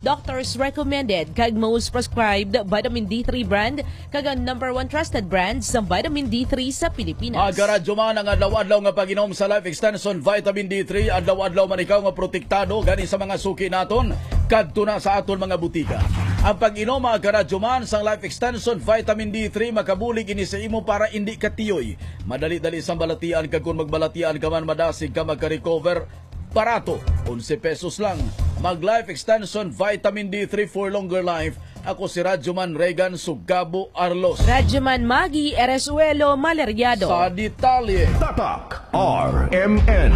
doctors recommended kag most prescribed vitamin D3 brand kag ang #1 trusted brand sa vitamin D3 sa Pilipinas. Agaradyo man ang adlaw-adlaw nga pag-inom sa Life Extension Vitamin D3, adlaw-adlaw man ikaw nga protektado gani sa mga suki naton kadto na sa aton mga butika. Ang pag-inom mga karadyo man sang Life Extension Vitamin D3 makabulig ini sa imo para hindi ka tiyoy. Madali-dali sang balatian kag kung magbalatian ka man madasig ka magka-recover. Barato, 11 pesos lang. Mag Life Extension Vitamin D3 for longer life. Ako si Radyoman Regan Sugabo Arlos. Radyoman Magi Eresuelo Maleriado. Sa detalye, Tatak RMN.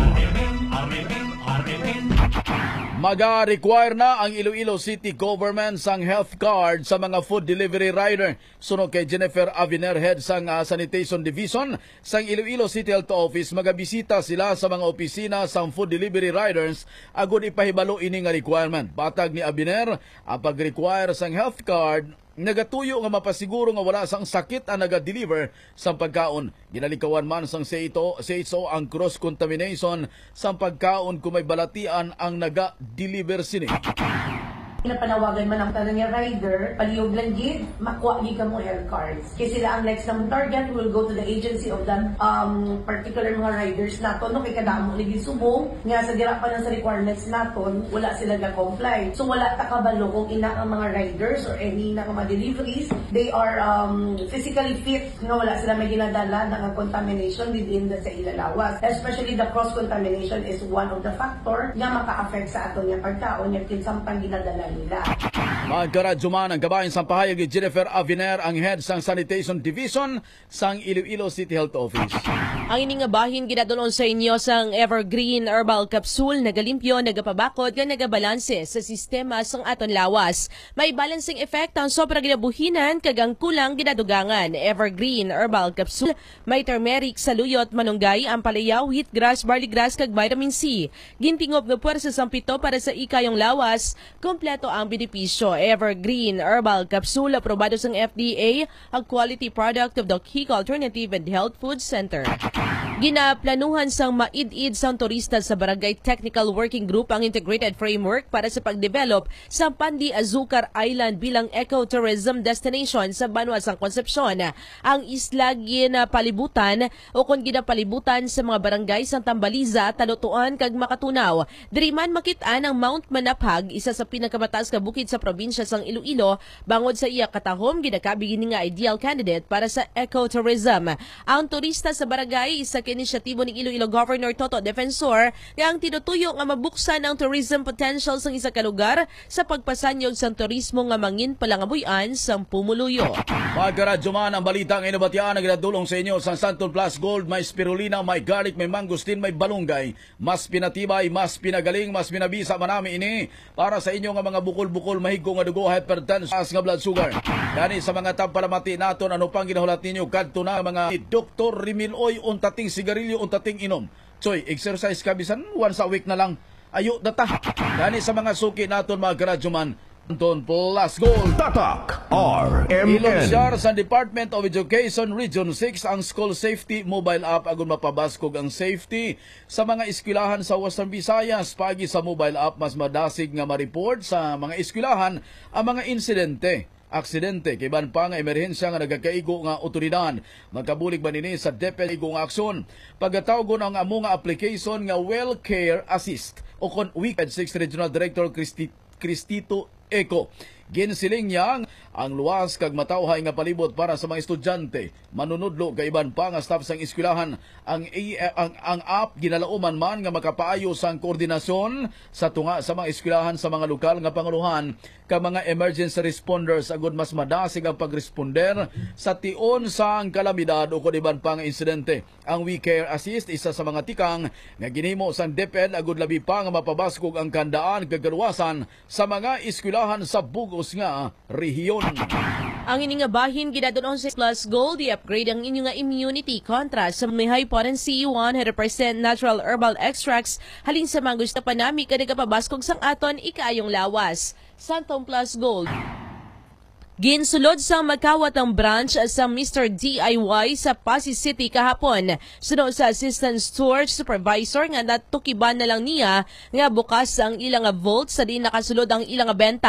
Maga-require na ang Iloilo City Government sang health card sa mga food delivery rider. Suno kay Jennifer Aviner, head sang Sanitation Division sang Iloilo City Health Office, magabisita sila sa mga opisina sang food delivery riders agud ipahibalo ini nga requirement. Batag ni Aviner, ang pag-require sang health card nagatuyo nga mapasiguro nga wala sang sakit ang naga-deliver sa pagkaon. Ginalikawan man sang CHO ang cross-contamination sa pagkaon kung may balatian ang naga-deliver sini. Pinapanawagan man ang tanong niya rider, palihog lang gid, makuha gid ka mo health cards. Kasi sila ang next na target will go to the agency of the particular mga riders nato, no, kay kadamo ligi subong, nga sa dira pa lang sa requirements naton, wala sila ga-comply. So wala ta kabalo kung ina ang mga riders or any na mga deliveries, they are physically fit, no, wala sila may ginadala ng contamination within the sa ilalawas. Especially the cross-contamination is one of the factor nga maka-affect sa aton yung pagkaon, yung kinsampang ginadala nila. Magkaradyo man ang kabayan sa pahayag ni Jennifer Aviner, ang head sang Sanitation Division sang Iloilo City Health Office. Ang ining nga bahin ginadulon sa inyo sang Evergreen Herbal Capsule, nagalimpyo, nagapabakod, nga nagabalanse sa sistema sang aton lawas. May balancing effect ang sobra ginabuhinan kag ang kulang ginadugangan. Evergreen Herbal Capsule may turmeric, saluyot, manunggay, ampalaya, wheatgrass, barley grass kag vitamin C. Gintingob nga puwersa sang pito para sa ikayong lawas. Kompleto ang benepisyo. Evergreen Herbal Capsule, aprobado sang FDA, ang quality product of the Kiko Alternative and Health Food Center. Ginaplanuhan sang maid-id sang turista sa Barangay Technical Working Group ang integrated framework para sa pagdevelop sa Pandi Azucar Island bilang ecotourism destination sa Banwa sang Concepcion. Ang isla ginapalibutan o kung ginapalibutan sa mga barangay sang Tambaliza, Talutuan kag Makatunaw. Diri man makitaan ang Mount Manaphag, isa sa pinakamataas ka bukid sa probinsya sang Iloilo. Bangod sa iya katahom, ginakabi gini nga ideal candidate para sa ecotourism. Ang turista sa barangay, isa inisyatibo ni Iloilo Governor Toto Defensor nga ang tinutuyo nga mabuksan ang tourism potential sang isa ka lugar sa pagpasanyog sang turismo nga mangin palangabuyan sang pumuluyo. Magkaradyo man ang balita ng inabatian na ginadulong sa inyo sa Santon Plus Gold. May spirulina, may garlic, may mangustin, may balunggay. Mas pinatibay, mas pinagaling, mas pinabisa manami ini para sa inyo nga mga bukol-bukol, mahigko nga dugo, hypertension, nga blood sugar. Gani sa mga tampalamati naton, ano pang ginahulat ninyo kadto na mga Dr. Rimiloy untating sigarilyo untating inom. Choy, exercise ka bisan once a week na lang. Ayo data. Gani sa mga suki naton mga karadyoman. Santon Plus Gold. Tatak RMN. Ilongsyar sa Department of Education Region 6 ang School Safety Mobile App agon mapabaskog ang safety sa mga eskwelahan sa Western Visayas. Pagi sa mobile app mas madasig nga ma-report sa mga eskwelahan ang mga aksidente kay ban pa nga emerhensya nga nagakaigo nga otoridad. Magkabulig ba nini sa DepEd igong aksyon pagkatawgon ang amo nga application nga Well Care Assist o kon WICAD 6 Regional Director Cristito Eco. Ginsiling niya ang luwas kag matawhay nga palibot para sa mga estudyante, manunudlo kay iban pa nga staff sang eskwelahan. Ang app ginalauman man nga makapaayo sang koordinasyon sa tunga sa mga eskwelahan sa mga lokal nga panguluhan ka mga emergency responders agud mas madasig ang pagresponder sa tion sang kalamidad o kun iban pa nga insidente. Ang We Care Assist isa sa mga tikang nga ginhimo sang DepEd agud labi pa nga mapabaskog ang kandaan kag kaluwasan sa mga eskwelahan sa bugos nga rehiyon. Ang ining nga bahin ginadulong sa Plus Gold, i-upgrade ang inyong nga immunity kontra sa may high potency 100% natural herbal extracts halin sa mga gusto panami kada kapabaskog sang aton ikayong lawas. Santon Plus Gold. Ginsulod sa Makawat ang branch sa Mr. DIY sa Pasig City kahapon. Sunod sa Assistant Store Supervisor nga natukiban na lang niya nga bukas ang ilang vault sa di nakasulod ang ilang benta.